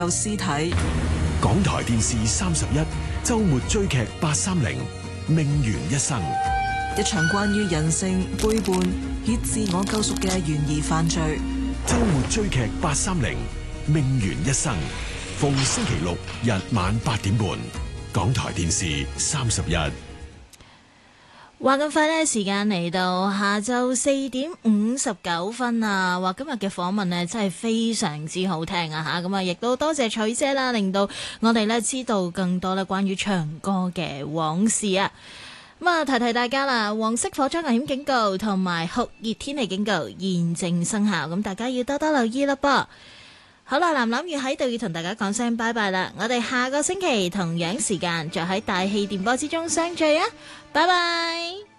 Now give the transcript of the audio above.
有屍體。 港台電視31周末追劇830命懸一生， 一場關於人性背叛以自我救贖嘅懸疑犯罪。 周末追劇830命懸一生，逢星期六日晚8點半，港台電視31。 話咁快呢，時間嚟到下晝4:59啊！話今日嘅訪問呢，真係非常之好聽啊吓！咁啊，亦都多謝彩姐啦，令到我哋呢知道更多呢關於唱歌嘅往事啊！咁啊，提提大家啦，黃色火災危險警告同埋酷熱天氣警告現正生效，咁大家要多多留意啦噃。好啦，藍藍月喺度要同大家講聲拜拜啦，我哋下個星期同樣時間再喺大氣電波之中相聚啊，拜拜。